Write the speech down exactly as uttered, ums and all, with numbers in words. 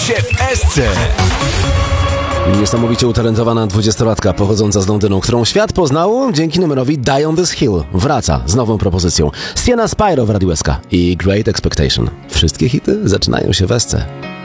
się w Esce. Niesamowicie utalentowana dwudziestolatka pochodząca z Londynu, którą świat poznał dzięki numerowi Die on This Hill. Wraca z nową propozycją. Sienna Spyro w Radiu S K i Great Expectation. Wszystkie hity zaczynają się w Esce.